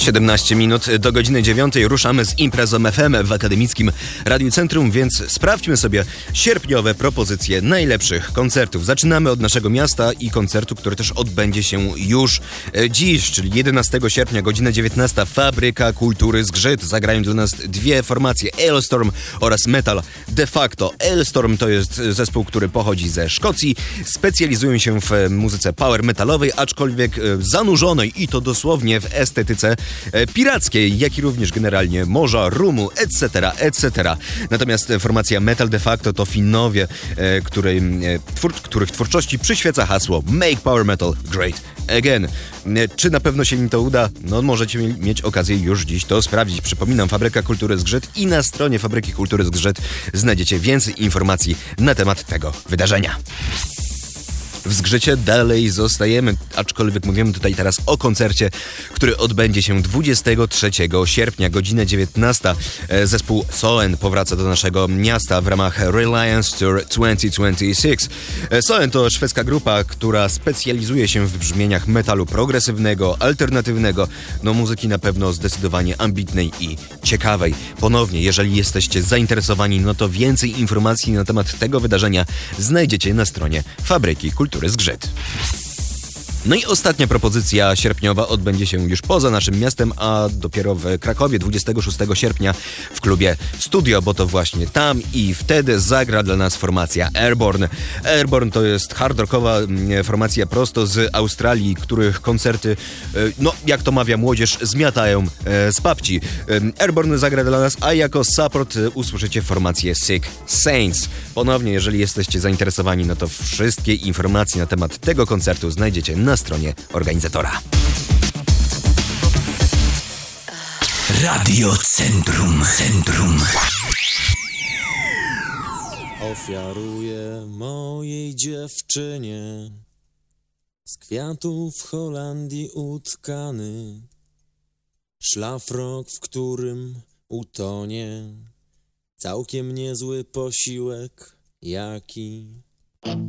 17 minut do godziny 9 ruszamy z imprezą FM w Akademickim Radiu Centrum, więc sprawdźmy sobie sierpniowe propozycje najlepszych koncertów. Zaczynamy od naszego miasta i koncertu, który też odbędzie się już dziś, czyli 11 sierpnia, godzina 19. Fabryka Kultury Zgrzyt. Zagrają dla nas dwie formacje, Alestorm oraz Metal de facto. Alestorm to jest zespół, który pochodzi ze Szkocji. Specjalizują się w muzyce power metalowej, aczkolwiek zanurzonej i to dosłownie w estetyce pirackiej, jak i również generalnie morza, rumu, etc., etc. Natomiast formacja Metal de facto to Finnowie, których twórczości przyświeca hasło Make Power Metal Great Again. Czy na pewno się im to uda? No możecie mieć okazję już dziś to sprawdzić. Przypominam, Fabryka Kultury Zgrzyt i na stronie Fabryki Kultury Zgrzyt znajdziecie więcej informacji na temat tego wydarzenia. W Zgrzycie dalej zostajemy, aczkolwiek mówimy tutaj teraz o koncercie, który odbędzie się 23 sierpnia, godzinę 19. Zespół Soen powraca do naszego miasta w ramach Reliance Tour 2026. Soen to szwedzka grupa, która specjalizuje się w brzmieniach metalu progresywnego, alternatywnego, no muzyki na pewno zdecydowanie ambitnej i ciekawej. Ponownie, jeżeli jesteście zainteresowani, no to więcej informacji na temat tego wydarzenia znajdziecie na stronie Fabryki Kultury Zgrzyt. No i ostatnia propozycja sierpniowa odbędzie się już poza naszym miastem, a dopiero w Krakowie 26 sierpnia w klubie Studio, bo to właśnie tam i wtedy zagra dla nas formacja Airborne. Airborne to jest hard rockowa formacja prosto z Australii, których koncerty, no jak to mawia młodzież, zmiatają z papci. Airborne zagra dla nas, a jako support usłyszycie formację Sick Saints. Ponownie, jeżeli jesteście zainteresowani, no to wszystkie informacje na temat tego koncertu znajdziecie na stronie organizatora. Radio Centrum. Ofiaruję mojej dziewczynie z kwiatów w Holandii utkany szlafrok, w którym utonie całkiem niezły posiłek, jaki